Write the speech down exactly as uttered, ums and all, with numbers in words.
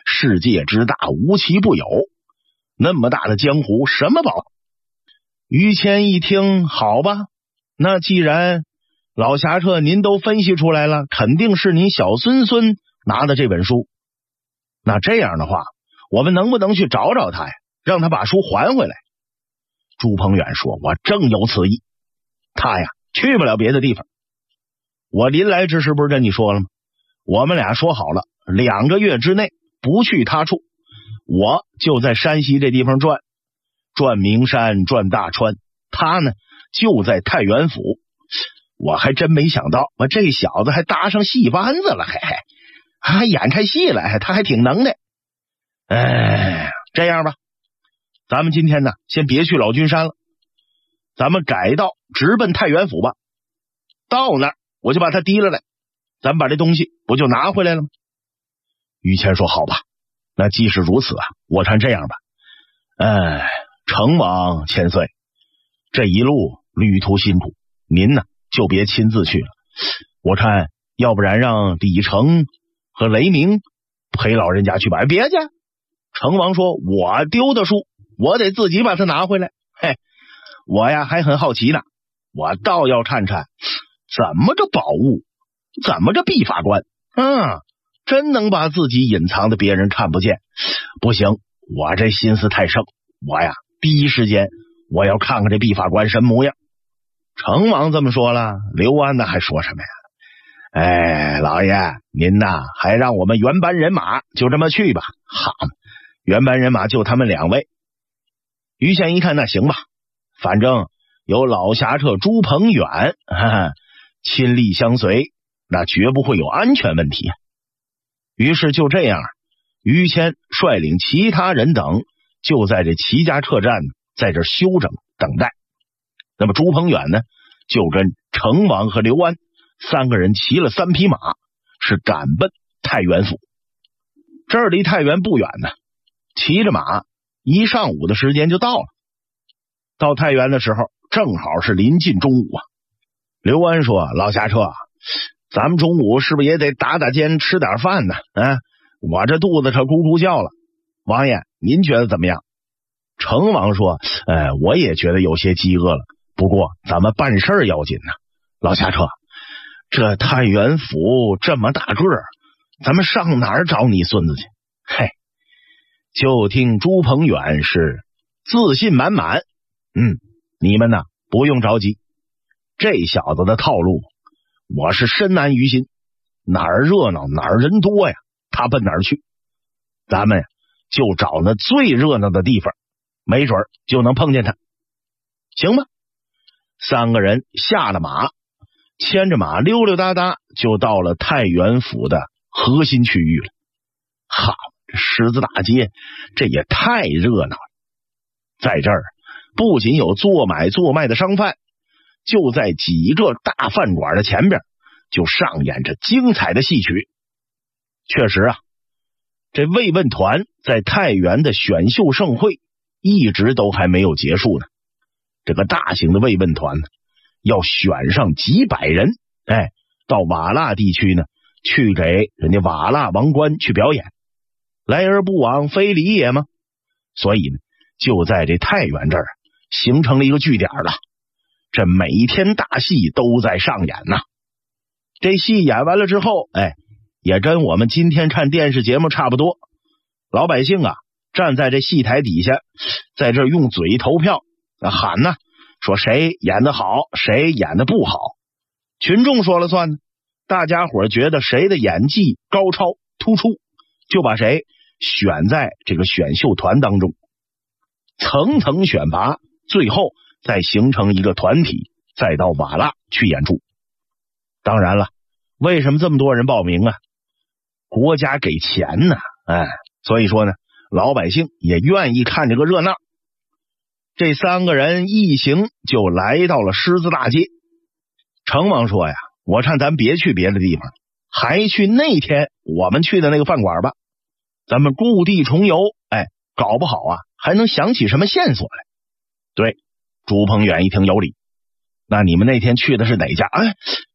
世界之大，无奇不有，那么大的江湖，什么宝？于谦一听，好吧，那既然老侠客您都分析出来了，肯定是您小孙孙拿的这本书。那这样的话，我们能不能去找找他呀，让他把书还回来？朱鹏远说，我正有此意。他呀去不了别的地方，我临来之时不是跟你说了吗？我们俩说好了，两个月之内不去他处，我就在山西这地方转，转名山，转大川，他呢就在太原府。我还真没想到，我这小子还搭上戏班子了，嘿嘿，还演开戏了，他还挺能耐。哎，这样吧，咱们今天呢先别去老君山了，咱们改道直奔太原府吧。到那儿我就把他提了来，咱们把这东西不就拿回来了吗？于谦说，好吧，那既是如此啊，我看这样吧，哎，承蒙千岁，这一路旅途辛苦，您呢就别亲自去了，我看要不然让李成和雷鸣陪老人家去吧。别去，成王说，我丢的书我得自己把它拿回来。嘿，我呀还很好奇呢，我倒要看看怎么个宝物，怎么个毕法官啊，真能把自己隐藏的别人看不见。不行，我这心思太盛，我呀第一时间我要看看这毕法官什么模样。成王这么说了，刘安呢还说什么呀？哎，老爷您呐还让我们原班人马就这么去吧。好，原班人马就他们两位。于谦一看，那行吧，反正有老侠客朱鹏远哈哈亲力相随，那绝不会有安全问题。于是就这样，于谦率领其他人等就在这齐家客栈在这休整等待。那么朱鹏远呢就跟成王和刘安三个人骑了三匹马，是赶奔太原府。这儿离太原不远呢，骑着马一上午的时间就到了。到太原的时候正好是临近中午啊。刘安说，老侠客，咱们中午是不是也得打打尖吃点饭呢？啊，我这肚子可咕咕叫了。王爷您觉得怎么样？成王说，呃，我也觉得有些饥饿了，不过咱们办事儿要紧呢。老侠客，这太原府这么大个儿，咱们上哪儿找你孙子去？嘿，就听朱鹏远是自信满满，嗯，你们呢不用着急，这小子的套路我是深谙于心，哪儿热闹哪儿人多呀，他奔哪儿去，咱们就找那最热闹的地方，没准就能碰见他，行吗？三个人下了马，牵着马溜溜达达就到了太原府的核心区域了。好，这狮子大街这也太热闹了。在这儿不仅有做买做卖的商贩，就在几个大饭馆的前边就上演着精彩的戏曲。确实啊，这慰问团在太原的选秀盛会一直都还没有结束呢。这个大型的慰问团呢，要选上几百人，哎，到瓦剌地区呢，去给人家瓦剌王冠去表演。来而不往非礼也吗？所以呢，就在这太原这儿形成了一个据点了。这每天大戏都在上演呐。这戏演完了之后，哎，也跟我们今天看电视节目差不多。老百姓啊，站在这戏台底下，在这用嘴投票喊呢，说谁演得好，谁演得不好，群众说了算呢。大家伙觉得谁的演技高超突出，就把谁选在这个选秀团当中，层层选拔，最后再形成一个团体，再到瓦剌去演出。当然了，为什么这么多人报名啊？国家给钱呢，哎，所以说呢，老百姓也愿意看这个热闹。这三个人一行就来到了狮子大街。成王说呀，我看咱别去别的地方，还去那天我们去的那个饭馆吧，咱们故地重游，哎，搞不好啊还能想起什么线索来。对，朱鹏远一听有理，那你们那天去的是哪家？哎，